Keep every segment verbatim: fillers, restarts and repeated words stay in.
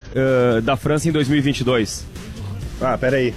uh, da França em dois mil e vinte e dois? Ah, peraí.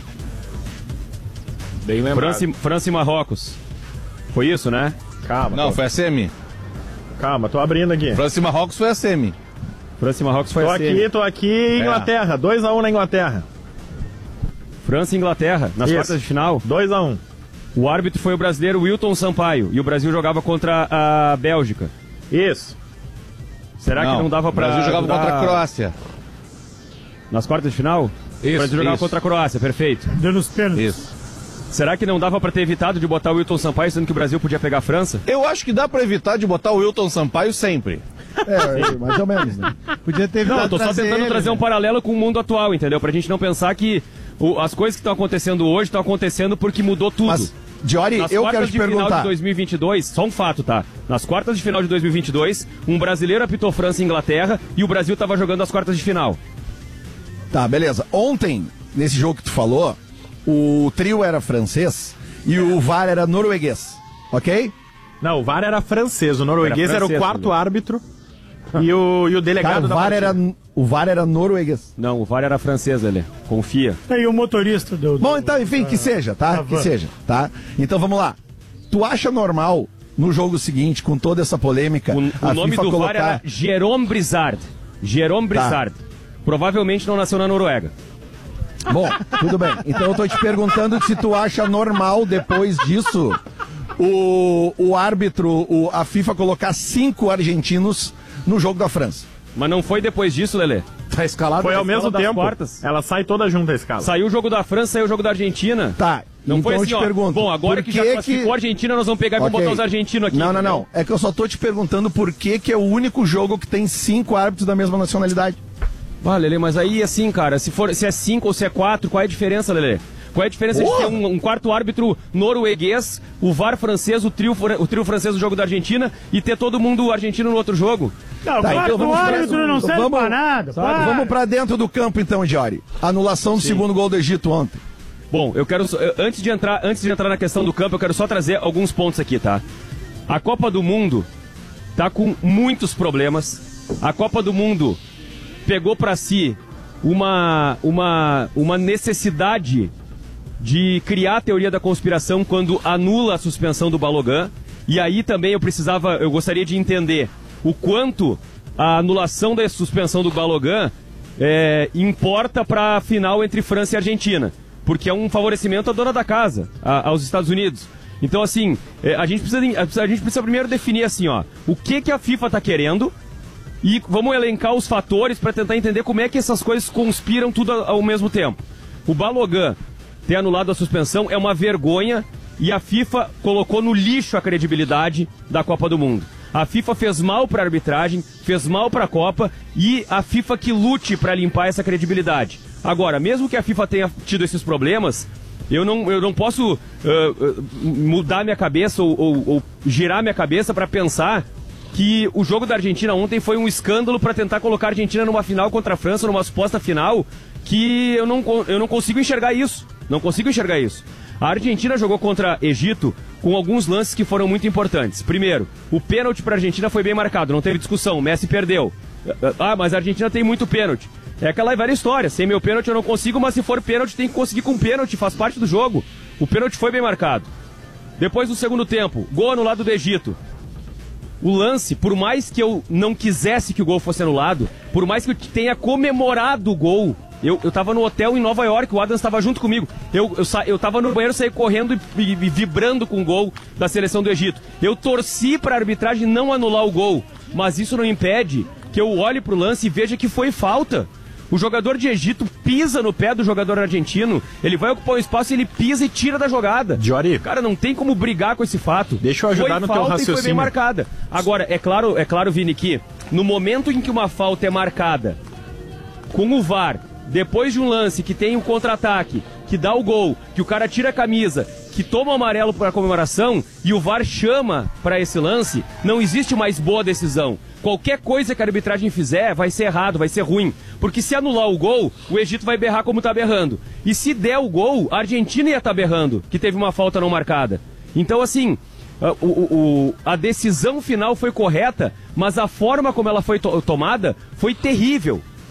Bem lembrado. França, França e Marrocos. Foi isso, né? Calma. Não, tô... foi a semi. Calma, tô abrindo aqui. França e Marrocos foi a semi. França e Marrocos foi Tô a aqui, semi. tô aqui, Inglaterra. dois a um na Inglaterra. França e Inglaterra, nas Isso. quartas de final. dois a um. O árbitro foi o brasileiro Wilton Sampaio e o Brasil jogava contra a Bélgica. Isso. Será que não dava pra... O Brasil jogava ajudar- contra a Croácia. Nas quartas de final? Isso, O Brasil jogava isso. contra a Croácia, perfeito. Deu nos pênaltis. Isso. Será que não dava pra ter evitado de botar o Wilton Sampaio, sendo que o Brasil podia pegar a França? Eu acho que dá pra evitar de botar o Wilton Sampaio sempre. É, mais ou menos, né? Podia ter Não, evitado eu tô só trazer tentando ele, trazer um né? paralelo com o mundo atual, entendeu? Pra gente não pensar que o- as coisas que estão acontecendo hoje estão acontecendo porque mudou tudo. Mas, Diori, Nas eu quartas quero te de final perguntar. de dois mil e vinte e dois, só um fato, tá? Nas quartas de final de dois mil e vinte e dois, um brasileiro apitou França e Inglaterra e o Brasil tava jogando as quartas de final. Tá, beleza. Ontem, nesse jogo que tu falou, o trio era francês e o V A R era norueguês, ok? Não, o V A R era francês. O norueguês Era era, francês, o quarto né? árbitro. E o, e o delegado Cara, o da V A R partida. era, o V A R era norueguês. Não, o V A R era francês, Lelê. Confia. E o motorista do... do Bom, então, enfim, que seja, tá? tá Que bom. seja, tá? Então vamos lá. Tu acha normal, no jogo seguinte, com toda essa polêmica, O, a o nome FIFA do V A R colocar... era Jérôme Brissard. Jérôme Brissard. Provavelmente não nasceu na Noruega. Bom, tudo bem. Então eu tô te perguntando se tu acha normal, depois disso, o, o árbitro, o, a FIFA colocar cinco argentinos no jogo da França. Mas não foi depois disso, Lelê. Tá escalado Foi na ao mesmo escala das tempo. quartas. Ela sai toda junta a escala. Saiu o jogo da França, saiu o jogo da Argentina. Tá, Não então foi eu assim, te ó. pergunto. Bom, agora por que já classificou a Argentina, nós vamos pegar e vamos Ok. botar os argentinos aqui. Não, não, entendeu? não. É que eu só tô te perguntando por que que é o único jogo que tem cinco árbitros da mesma nacionalidade. Ah, Lelê, mas aí assim, cara, se, for, se é cinco ou se é quatro, qual é a diferença, Lelê? Qual é a diferença de ter um, um quarto árbitro norueguês, o V A R francês, o trio, o trio francês do jogo da Argentina e ter todo mundo argentino no outro jogo? Não, Tá, o quarto então vamos pra- árbitro não serve vamos- pra nada. Sabe? para. Vamos pra dentro do campo então, Diori. Anulação do segundo gol do Egito ontem. Bom, eu quero só- eu- antes de entrar, antes de entrar na questão do campo, eu quero só trazer alguns pontos aqui, tá? A Copa do Mundo tá com muitos problemas. A Copa do Mundo pegou pra si uma uma uma necessidade de criar a teoria da conspiração quando anula a suspensão do Balogun. E aí também eu precisava, eu gostaria de entender o quanto a anulação da suspensão do Balogun é, importa para a final entre França e Argentina. Porque é um favorecimento à dona da casa, a- aos Estados Unidos. Então, assim, é, a, gente precisa, a gente precisa primeiro definir assim, ó, o que, que a FIFA está querendo e vamos elencar os fatores para tentar entender como é que essas coisas conspiram tudo ao mesmo tempo. O Balogun ter anulado a suspensão é uma vergonha e a FIFA colocou no lixo a credibilidade da Copa do Mundo. A FIFA fez mal para a arbitragem, fez mal para a Copa e a FIFA que lute para limpar essa credibilidade. Agora, mesmo que a FIFA tenha tido esses problemas, eu não, eu não posso uh, uh, mudar minha cabeça ou, ou, ou girar minha cabeça para pensar que o jogo da Argentina ontem foi um escândalo para tentar colocar a Argentina numa final contra a França, numa suposta final, que eu não, eu não consigo enxergar isso. Não consigo enxergar isso. A Argentina jogou contra Egito com alguns lances que foram muito importantes. Primeiro, o pênalti para a Argentina foi bem marcado, não teve discussão, o Messi perdeu. Ah, mas a Argentina tem muito pênalti. É aquela velha história, sem meu pênalti eu não consigo, mas se for pênalti tem que conseguir com pênalti, faz parte do jogo. O pênalti foi bem marcado. Depois do segundo tempo, gol anulado do Egito. O lance, por mais que eu não quisesse que o gol fosse anulado, por mais que eu tenha comemorado o gol, eu, eu tava no hotel em Nova York, o Adams estava junto comigo. Eu, eu, sa, eu tava no banheiro, saí correndo e, e, e vibrando com o gol da seleção do Egito. Eu torci pra arbitragem não anular o gol, mas isso não impede que eu olhe pro lance e veja que foi falta. O jogador de Egito pisa no pé do jogador argentino, ele vai ocupar o espaço, ele pisa e tira da jogada. Diori. Cara, não tem como brigar com esse fato. Deixa eu ajudar foi no teu falta e raciocínio. foi bem marcada. Agora, é claro, é claro, Vini, que no momento em que uma falta é marcada com o V A R, depois de um lance que tem um contra-ataque, que dá o gol, que o cara tira a camisa, que toma o amarelo para comemoração e o V A R chama para esse lance, não existe mais boa decisão. Qualquer coisa que a arbitragem fizer vai ser errado, vai ser ruim. Porque se anular o gol, o Egito vai berrar como tá berrando. E se der o gol, a Argentina ia estar berrando, que teve uma falta não marcada. Então, assim, a, o, o, a decisão final foi correta, mas a forma como ela foi to- tomada foi terrível.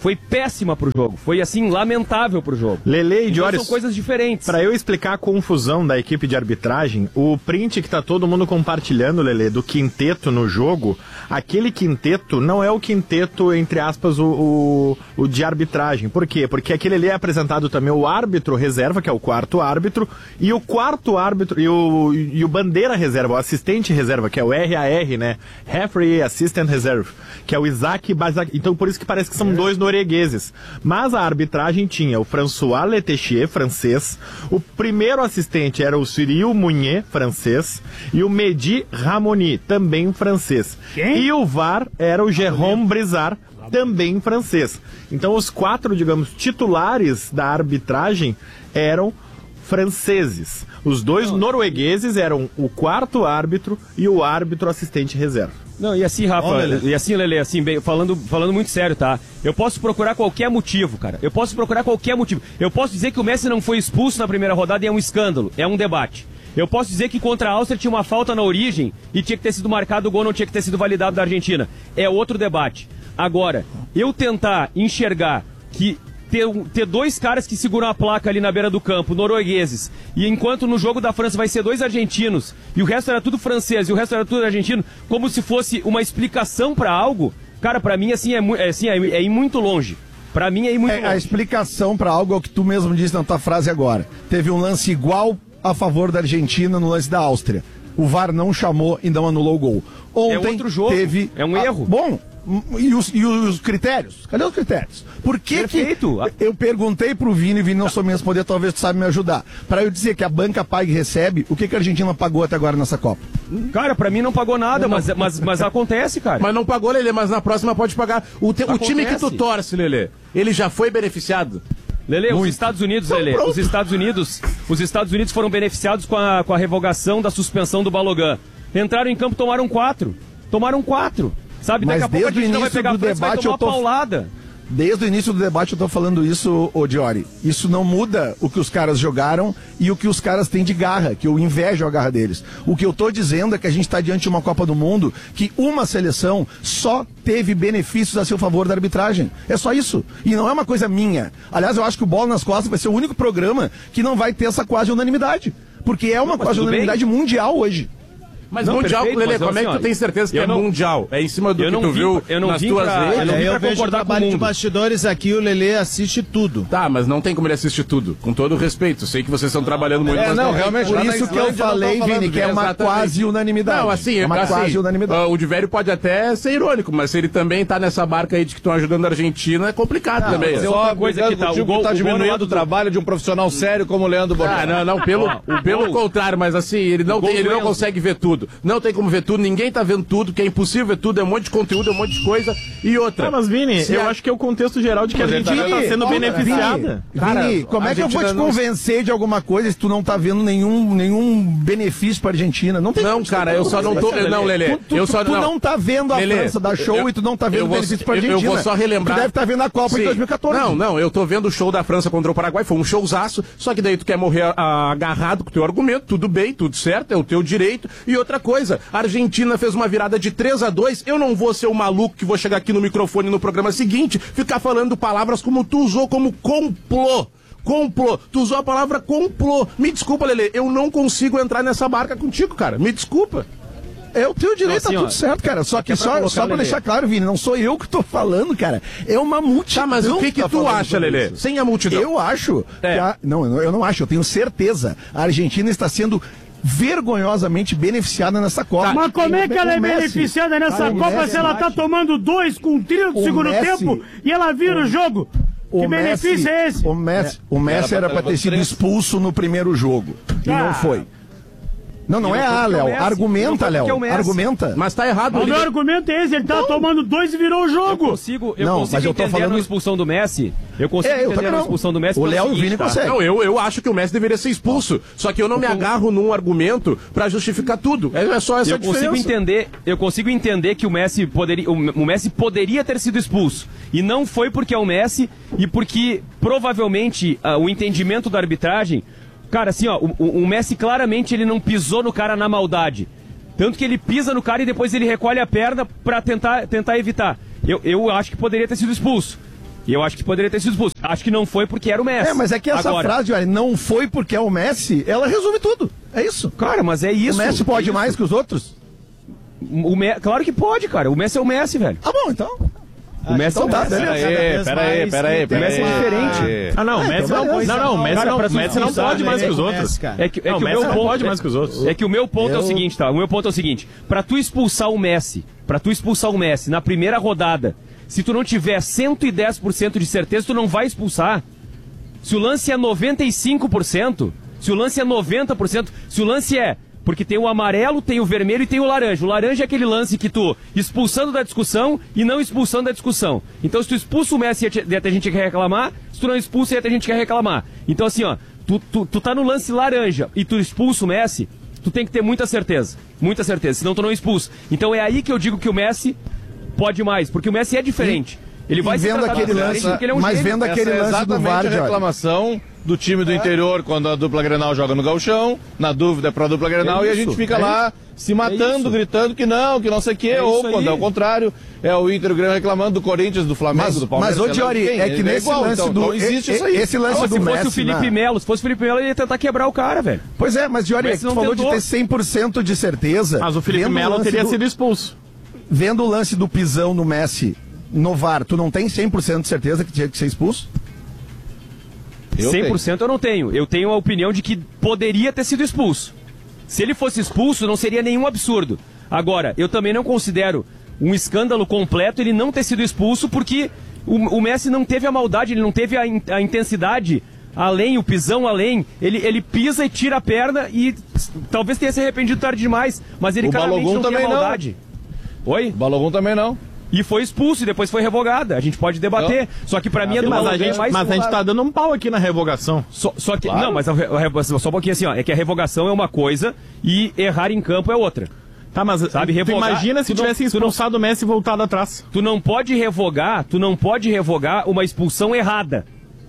foi péssima pro jogo. Foi, assim, lamentável pro jogo. Lele e Então Dióris, são coisas diferentes. pra eu explicar a confusão da equipe de arbitragem, o print que tá todo mundo compartilhando, Lele, do quinteto no jogo, aquele quinteto não é o quinteto, entre aspas, o, o, o de arbitragem. Por quê? Porque aquele ali é apresentado também o árbitro reserva, que é o quarto árbitro, e o quarto árbitro, e o, e o bandeira reserva, o assistente reserva, que é o R A R, né? Referee Assistant Reserve, que é o Isaac Bazak. Então por isso que parece que são dois noruegueses. Mas a arbitragem tinha o François Letechier, francês, o primeiro assistente era o Cyril Mounier, francês, e o Mehdi Ramoni, também francês. Quem? E o V A R era o Jérôme Brizard, também francês. Então os quatro, digamos, titulares da arbitragem eram franceses. Os dois noruegueses eram o quarto árbitro e o árbitro assistente reserva. Não, e assim, Rafa, Ó, Lelê. e assim, Lele, assim, bem, falando, falando muito sério, tá? Eu posso procurar qualquer motivo, cara. Eu posso procurar qualquer motivo. Eu posso dizer que o Messi não foi expulso na primeira rodada e é um escândalo, é um debate. Eu posso dizer que contra a Áustria tinha uma falta na origem e tinha que ter sido marcado o gol, não tinha que ter sido validado da Argentina. É outro debate. Agora, eu tentar enxergar que ter, ter dois caras que seguram a placa ali na beira do campo, noruegueses, e enquanto no jogo da França vai ser dois argentinos, e o resto era tudo francês, e o resto era tudo argentino, como se fosse uma explicação pra algo, cara, pra mim, assim, é, mu- é, assim, é, é ir muito longe. Pra mim, é ir muito É, a longe. explicação pra algo é o que tu mesmo disse na tua frase agora. Teve um lance igual a favor da Argentina no lance da Áustria. O V A R não chamou e não anulou o gol. Ontem É outro jogo, teve... é um Ah, erro. Bom, e os, e os critérios? Cadê os critérios? Por que Perfeito. que... Eu perguntei pro Vini, Vini não soube me responder, talvez tu sabe me ajudar. Pra eu dizer que a banca paga e recebe, o que que a Argentina pagou até agora nessa Copa? Cara, pra mim não pagou nada, mas, mas, mas acontece, cara. Mas não pagou, Lelê, mas na próxima pode pagar. O, te- o time que tu Acontece. torce, Lelê, ele já foi beneficiado? Lele, os Estados Unidos, Lele, os Estados Unidos, os Estados Unidos foram beneficiados com a, com a revogação da suspensão do Balogun. Entraram em campo, tomaram quatro. Tomaram quatro. Sabe, Mas daqui a pouco a desde o gente não vai início pegar do a França, vai debate tomar eu tô- paulada. Desde o início do debate eu tô falando isso, ô Diori. Isso não muda o que os caras jogaram e o que os caras têm de garra, que eu invejo a garra deles. O que eu tô dizendo é que a gente tá diante de uma Copa do Mundo que uma seleção só teve benefícios a seu favor da arbitragem. É só isso. E não é uma coisa minha. Aliás, eu acho que o Bola nas Costas vai ser o único programa que não vai ter essa quase unanimidade. Porque é uma Não, mas quase tudo bem. unanimidade mundial hoje. Mas Não, mundial, perfeito, Lelê, mas, como é que assim, tu tem certeza que eu é não- mundial? É em cima do eu que não tu vim- viu eu não nas vim tuas pra- redes? eu não É, vim eu pra vejo o concordar com o trabalho de mundo. bastidores aqui, o Lelê assiste tudo. Tá, mas não tem como ele assistir tudo. Com todo o respeito, sei que vocês estão trabalhando muito. É, mas não, realmente, Por lá na isso que eu Islândia não falei, tão falando Vini, que é uma Exatamente. quase unanimidade. Não, assim, é uma assim, quase unanimidade. ah, o Divério pode até ser irônico, mas se ele também tá nessa barca aí de que estão ajudando a Argentina, é complicado também. mas eu- Só outra coisa brigando que tá, contigo o gol- que tá o gol no diminuindo lado o do- trabalho de um profissional sério como o Leandro Borges. Ah, não, não, pelo, o pelo gol- contrário, mas assim, ele não, o gol tem, ele do não Enzo. consegue ver tudo. Não tem como ver tudo, ninguém tá vendo tudo, porque é impossível ver tudo, é um monte de conteúdo, é um monte de coisa. E outra. Ah, mas Vini, se eu a- acho que é o contexto geral de que a Mas ele tá Argentina está sendo Vini, beneficiada. Vini, Cara, Vini, como a é que eu vou te Argentina não- convencer de alguma coisa se tu não tá vendo nenhum, nenhum benefício pra Argentina? Não tem Não, como te cara, eu só não tô. convencer. Não, Lelê. Tu, tu, eu só tu não tá vendo a Lelê, França dar show eu- e tu não tá vendo eu vou- benefício pra eu- Argentina. Eu vou só relembrar. Tu deve estar vendo a Copa em Sim. dois mil e catorze. Não, não, eu tô vendo o show da França contra o Paraguai, foi um showzaço, só que daí tu quer morrer ah, agarrado com o teu argumento, tudo bem, tudo certo, é o teu direito. E outra coisa, a Argentina fez uma virada de três a dois, eu não vou ser o maluco que vou chegar aqui no microfone no programa seguinte, ficar falando palavras como tu usou como complô. Complô. Tu usou a palavra complô. Me desculpa, Lelê, eu não consigo entrar nessa barca contigo, cara. Me desculpa. É o teu direito, Então, assim, tá tudo ó, certo, cara. Só que é pra só, colocar, só pra Lelê. deixar claro, Vini, não sou eu que tô falando, cara. É uma multidão. Tá, mas o que que tá tu falando acha, sobre Lelê? isso. Sem a multidão. Eu acho. É. que a- não, eu não- eu não acho, eu tenho certeza. A Argentina está sendo vergonhosamente beneficiada nessa Copa. Mas como é que ela é O Messi- beneficiada nessa Ah, o Copa Messi- se ela tá tomando dois com trinta do O segundo Messi- tempo e ela vira o jogo? Que benefício é esse? O Messi, o Messi era Era pra- pra ter sido expulso no primeiro jogo. E Ah. não foi. Não, não E é não foi A, porque é o Léo. Messi. Argumenta, Não foi porque é Léo. o Messi. Argumenta. Mas tá errado, O meu Lelê. argumento é esse, ele tá tomando dois e virou o Eu jogo. consigo, eu Não, consigo mas eu tô entender falando- a expulsão do Messi. Eu consigo É, eu entender também a não. expulsão do Messi. O pelo Léo e o seguinte, Vini tá? conseguem. Não, eu, eu acho que o Messi deveria ser expulso. Só que eu não me agarro num argumento pra justificar tudo. É, é só essa Eu a diferença. consigo entender, eu consigo entender que o Messi poderia, o, o Messi poderia ter sido expulso e não foi porque é o Messi e porque provavelmente ah, o entendimento da arbitragem, cara, assim, ó, o, o- o Messi claramente ele não pisou no cara na maldade, tanto que ele pisa no cara e depois ele recolhe a perna pra tentar, tentar evitar. Eu, eu acho que poderia ter sido expulso. E eu acho que poderia ter sido expulso. Acho que não foi porque era o Messi. É, mas é que essa Agora, frase, olha, não foi porque é o Messi, ela resume tudo. É isso. Cara, mas é isso. O Messi pode é isso. mais que os outros? O Me... Claro que pode, cara. O Messi é o Messi, velho. Ah, bom, então. O Messi é o Messi. Pera aí, pera aí, pera aí. O Messi é diferente. Ah, não, o Messi não, não, não, o Messi Cara, não, pra o Messi não expulsar, pode mais né? que os Começa, outros. cara. É que, é Não, que o o Messi meu não ponto pode é- mais que os outros. É que o meu ponto é o Eu- seguinte, tá? O meu ponto é o seguinte: pra tu expulsar o Messi, pra tu expulsar o Messi na primeira rodada, se tu não tiver cento e dez por cento de certeza, tu não vai expulsar. Se o lance é noventa e cinco por cento, se o lance é noventa por cento, se o lance é... Porque tem o amarelo, tem o vermelho e tem o laranja. O laranja é aquele lance que tu expulsando da discussão e não expulsando da discussão. Então se tu expulsa o Messi, ia ter gente que quer reclamar. Se tu não expulsa, ia ter gente que quer reclamar. Então assim, ó, tu, tu, tu tá no lance laranja e tu expulsa o Messi, tu tem que ter muita certeza. Muita certeza, senão tu não expulsa. Então é aí que eu digo que o Messi pode mais, porque o Messi é diferente. Ele vai E ser vendo tratado aquele diferente lance, porque ele é um mas gênio. vendo aquele Essa é lance do exatamente V A R, a Jorge. reclamação do time do interior quando a dupla Grenal joga no gauchão, na dúvida é pra dupla Grenal, É e a isso, gente fica é lá se matando, isso. gritando que não, que não sei o quê, É ou isso quando aí. é o contrário, é o Inter e o Grêmio reclamando do Corinthians, do Flamengo, Mas, do Palmeiras. mas ô, sei lá de Diori, quem. é que É nesse igual, lance então, do... então existe e- isso aí. Esse lance Pô, do se fosse Messi... o Felipe na- Melo, se fosse o Felipe Melo, ele ia tentar quebrar o cara, velho. Pois é, mas Diori, Messi tu não falou tentou. de ter cem por cento de certeza. Mas o Felipe Vendo Melo lance teria do- sido expulso. Vendo o lance do pisão no Messi no V A R, tu não tem cem por cento de certeza que tinha que ser expulso? Eu cem por cento eu não tenho. Eu tenho a opinião de que poderia ter sido expulso. Se ele fosse expulso, não seria nenhum absurdo. Agora, eu também não considero um escândalo completo ele não ter sido expulso, porque o, o Messi não teve a maldade, ele não teve a, in- a intensidade além, o pisão além. Ele, ele pisa e tira a perna e talvez tenha se arrependido tarde demais, mas ele O claramente Balogun não tem a também não. maldade. Oi? O Balogun também não. E foi expulso e depois foi revogada. A gente pode debater. Só que pra mim é do Mas a Balogun gente, mais mas a gente tá dando um pau aqui na revogação. Só, só que. Não, mas a, re- a re- só um pouquinho assim, ó. É que a revogação é uma coisa e errar em campo é outra. Tá, mas Sabe, tu revogar- imagina se tu não- tivesse tu não- expulsado o Messi e voltado atrás. Tu não pode revogar, tu não pode revogar uma expulsão errada.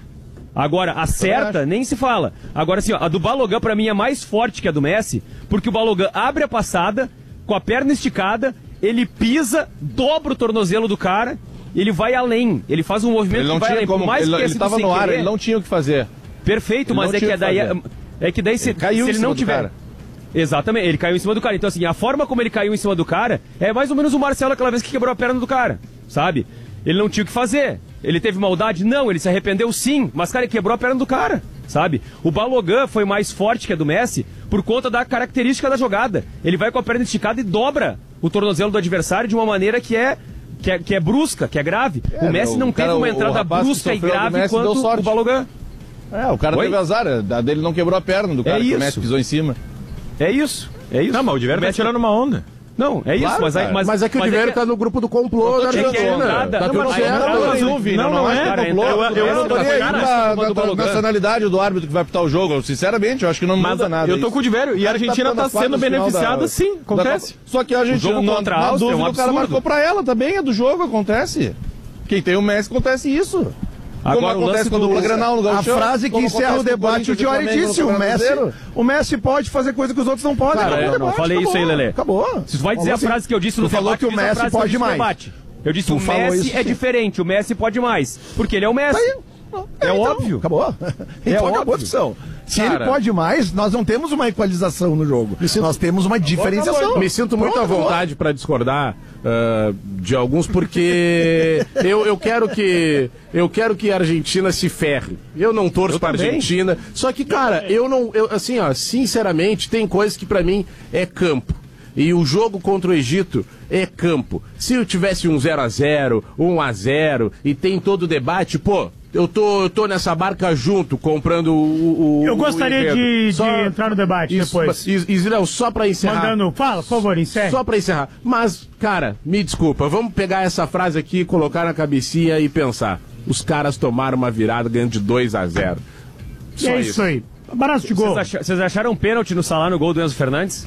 Agora, a certa, nem se fala. Agora, assim, ó, a do Balogun pra mim é mais forte que a do Messi, porque o Balogun abre a passada, com a perna esticada, ele pisa, dobra o tornozelo do cara, ele vai além. Ele faz um movimento Ele não que vai tinha além. como. Por mais Ele, que tenha ele sido tava sem no ar, querer, ele não tinha o que fazer. Perfeito, Ele mas não é que, tinha é o que daí, fazer. é que daí se, Ele caiu se em ele cima não do tiver... cara. Exatamente, ele caiu em cima do cara. Então assim, a forma como ele caiu em cima do cara é mais ou menos o Marcelo aquela vez que quebrou a perna do cara, sabe? Ele não tinha o que fazer. Ele teve maldade? Não, ele se arrependeu sim, mas cara, ele quebrou a perna do cara, sabe? O Balogun foi mais forte que a do Messi por conta da característica da jogada. Ele vai com a perna esticada e dobra o tornozelo do adversário de uma maneira que é que é, que é brusca, que é grave. É, o Messi meu, não o cara, teve uma o- entrada o rapaz que brusca e sofreu do grave Messi deu quanto sorte. o Balogun. É, o cara Oi? teve azar, a dele não quebrou a perna do cara que isso. o Messi pisou em cima. É isso, é isso. Não, mas o Diverio tá Messi- tirando uma onda. Não, é isso, Claro, mas, aí, cara. mas, Mas é que o Diverio que- tá no grupo do complô da tô tirando Argentina. onda. Tá Não, tudo mas- certo. não, Não, mas- nenhum, Vini, não, não, não é é, cara, complô. eu- Eu, eu- eu eu- não tô nem aí cara, da, do da- da Balogun. nacionalidade do árbitro que vai apitar o jogo. Sinceramente, eu acho que não Mas muda nada. eu tô isso. com o Diverio. E a Argentina Tá tá nas quartas sendo de final beneficiada, da- sim, da acontece. Copa. Só que a Argentina, jogo na, contra a na Áustria é dúvida, um o cara absurdo. marcou pra ela também, é do jogo, acontece. Quem tem o Messi, acontece isso. Agora, Como o lance acontece com a do- dupla Grenal no A Gauchão, frase que como encerra acontece o com debate, o Corinthians e Diori Flamengo no disse, o Campeonato Messi, Brasileiro. o Messi pode fazer coisa que os outros não podem. Cara, Acabou eu o não debate, falei isso aí, acabou. Lelê. Acabou. Se tu vai dizer Falou a assim, frase que eu disse no tu falou debate, que o fiz a Messi frase que eu pode disse no mais. debate. Eu disse Tu o falou Messi isso, é sim. diferente, o Messi pode mais, porque ele é o Messi. Tá aí. É então, óbvio. Acabou. Então acabou óbvio. a discussão. Se Cara. ele pode mais, nós não temos uma equalização no jogo. Nós temos uma diferenciação. Me sinto muito à Pronto, acabou. vontade para discordar ah, de alguns, porque eu, eu quero que eu quero que a Argentina se ferre. Eu não torço para a também. Argentina. Só que, cara, eu não. Eu, assim, ó, sinceramente, tem coisas que para mim é campo. E o jogo contra o Egito é campo. Se eu tivesse um zero a zero, um a zero e tem todo o debate, pô, eu tô, eu tô nessa barca junto, comprando o. o Eu o gostaria enredo. de, de Só- entrar no debate Isso, depois. Is- Israel, só pra encerrar. Mandando. Fala, por favor, encerre. Só pra encerrar. Mas, cara, me desculpa, vamos pegar essa frase aqui, colocar na cabecinha e pensar. Os caras tomaram uma virada ganhando de dois a zero. E Só é isso aí. Abraço de gol. Vocês acha- Vocês acharam um pênalti no Salah no gol do Enzo Fernandes?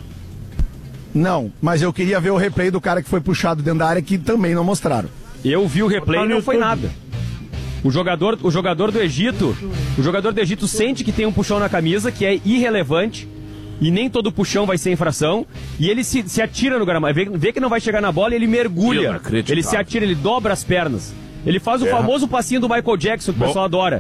Não, mas eu queria ver o replay do cara que foi puxado dentro da área que também não mostraram. Eu vi o replay Botar e no não foi YouTube. nada. O jogador, o jogador do Egito, o jogador do Egito sente que tem um puxão na camisa, que é irrelevante, e nem todo puxão vai ser infração, e ele se, se atira no gramado, vê, vê que não vai chegar na bola e ele mergulha. Inacreditável. Ele se atira, ele dobra as pernas. Ele faz o É. famoso passinho do Michael Jackson, que o pessoal adora.